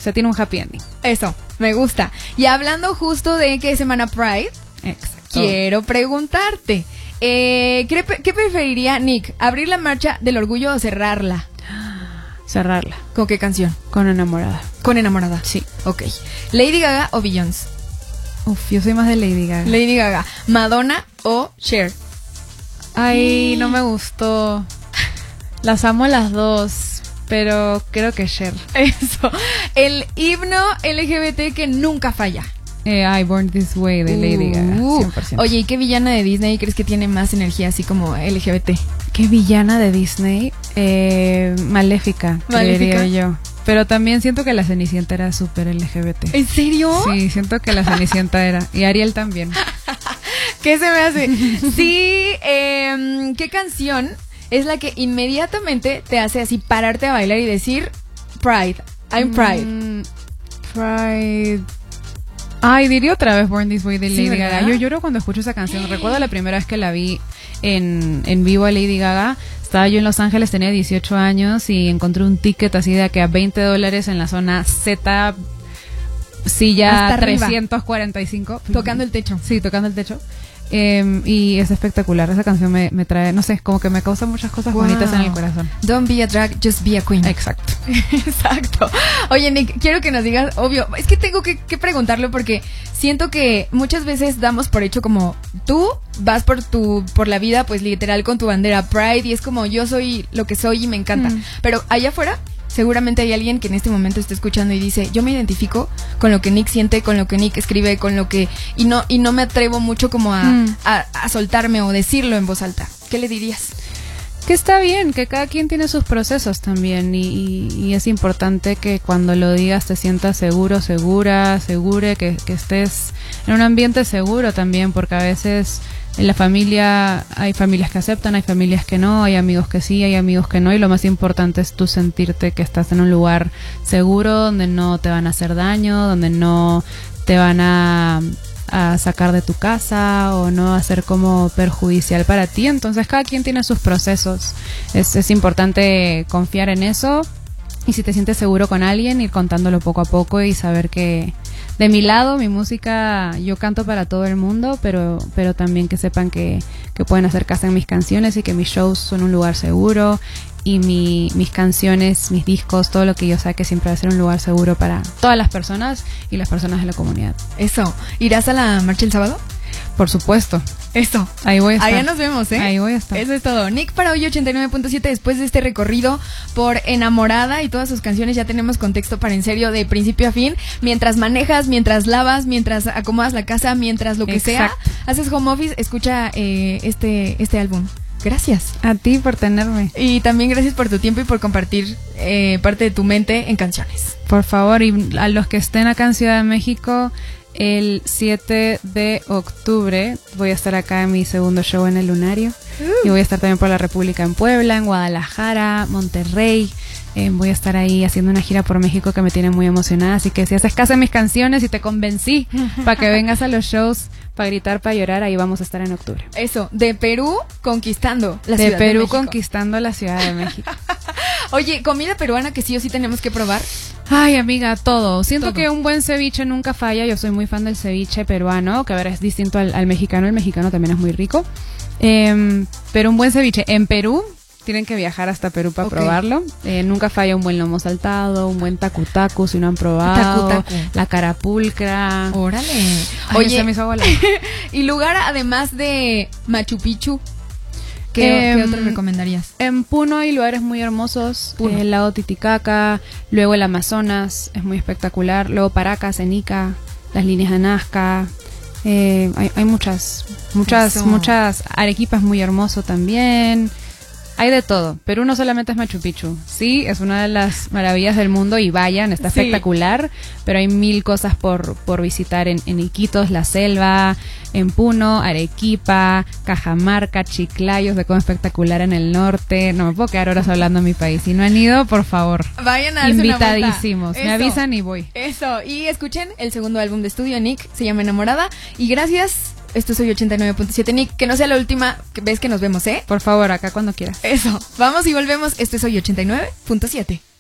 sea, tiene un happy ending. Eso, me gusta. Y hablando justo de que es semana Pride, Exacto. quiero preguntarte, ¿qué preferiría Nick? ¿Abrir la marcha del orgullo o cerrarla? Cerrarla. ¿Con qué canción? Con Enamorada. Con Enamorada. Sí. Ok. ¿Lady Gaga o Beyoncé? Uf, yo soy más de Lady Gaga. Lady Gaga. ¿Madonna o Cher? Ay, no me gustó. Las amo las dos, pero creo que Cher. Eso. El himno LGBT que nunca falla. I Born This Way de Lady Gaga, 100%. Oye, ¿y qué villana de Disney crees que tiene más energía así como LGBT? ¿Qué villana de Disney? Maléfica, creería yo. Pero también siento que la Cenicienta era súper LGBT. ¿En serio? Sí, siento que la Cenicienta era. Y Ariel también. ¿Qué se me hace? Sí, ¿qué canción es la que inmediatamente te hace así pararte a bailar y decir Pride, I'm Pride? Pride. Ay, diría otra vez Born This Way de Lady Gaga. Yo lloro cuando escucho esa canción. Recuerdo la primera vez que la vi en vivo a Lady Gaga. Estaba yo en Los Ángeles, tenía 18 años y encontré un ticket así de que a $20 en la zona Z, silla 345. Tocando el techo. Sí, tocando el techo. Y es espectacular. Esa canción me trae, no sé, como que me causa muchas cosas bonitas en el corazón. Don't be a drag, just be a queen. Exacto. Exacto. Oye, Nick, quiero que nos digas, obvio, es que tengo que preguntarlo porque siento que muchas veces damos por hecho como tú vas por la vida, pues literal con tu bandera Pride y es como yo soy lo que soy y me encanta. Pero allá afuera seguramente hay alguien que en este momento está escuchando y dice, yo me identifico con lo que Nick siente, con lo que Nick escribe, con lo que... Y no me atrevo mucho como a soltarme o decirlo en voz alta. ¿Qué le dirías? Que está bien, que cada quien tiene sus procesos también y es importante que cuando lo digas te sientas seguro, segure, que estés en un ambiente seguro también, porque a veces... En la familia hay familias que aceptan, hay familias que no, hay amigos que sí, hay amigos que no, y lo más importante es tú sentirte que estás en un lugar seguro, donde no te van a hacer daño, donde no te van a sacar de tu casa o no a ser como perjudicial para ti. Entonces cada quien tiene sus procesos, es importante confiar en eso y si te sientes seguro con alguien, ir contándolo poco a poco y saber que de mi lado, mi música, yo canto para todo el mundo, pero también que sepan que pueden hacer casa en mis canciones y que mis shows son un lugar seguro y mis canciones, mis discos, todo lo que yo saque siempre va a ser un lugar seguro para todas las personas y las personas de la comunidad. Eso. ¿Irás a la marcha el sábado? Por supuesto. Eso. Ahí voy a estar. Allá nos vemos, ¿eh? Ahí voy a estar. Eso es todo. Nick para hoy 89.7, después de este recorrido por Enamorada y todas sus canciones, ya tenemos contexto para en serio de principio a fin. Mientras manejas, mientras lavas, mientras acomodas la casa, mientras lo que sea, haces home office, escucha este álbum. Gracias. A ti por tenerme. Y también gracias por tu tiempo y por compartir parte de tu mente en canciones. Por favor, y a los que estén acá en Ciudad de México... El 7 de octubre voy a estar acá en mi segundo show en el Lunario y voy a estar también por la República en Puebla, en Guadalajara, Monterrey. Voy a estar ahí haciendo una gira por México que me tiene muy emocionada, así que si haces caso a mis canciones y te convencí para que vengas a los shows, para gritar, para llorar, ahí vamos a estar en octubre. Eso, de Perú conquistando la Ciudad de México. De Perú conquistando la Ciudad de México. Oye, comida peruana que sí o sí tenemos que probar. Ay, amiga, todo. Siento que un buen ceviche nunca falla. Yo soy muy fan del ceviche peruano, que a ver, es distinto al mexicano. El mexicano también es muy rico. Pero un buen ceviche en Perú, tienen que viajar hasta Perú para probarlo. Nunca falla un buen lomo saltado, un buen tacu-tacu, si no han probado. Tacu-tacu. La carapulcra. Órale. Ay, oye, se me hizo agua. Y lugar además de Machu Picchu, ¿qué otro recomendarías? En Puno hay lugares muy hermosos. El lago Titicaca, luego el Amazonas, es muy espectacular. Luego Paracas, en Ica, las líneas de Nazca. Hay muchas. Arequipa es muy hermoso también. Hay de todo. Perú no solamente es Machu Picchu. Sí, es una de las maravillas del mundo y vayan, está espectacular. Pero hay 1000 cosas por visitar en Iquitos, la selva, en Puno, Arequipa, Cajamarca, Chiclayo, de como espectacular en el norte. No me puedo quedar horas hablando de mi país. Si no han ido, por favor. Vayan a darse invitadísimos. Una vuelta. Me avisan y voy. Eso. Y escuchen el segundo álbum de estudio, Nick, se llama Enamorada. Y gracias. Esto soy 89.7, Nick. Que no sea la última vez que nos vemos, ¿eh? Por favor, acá cuando quieras. Eso. Vamos y volvemos. Esto soy 89.7.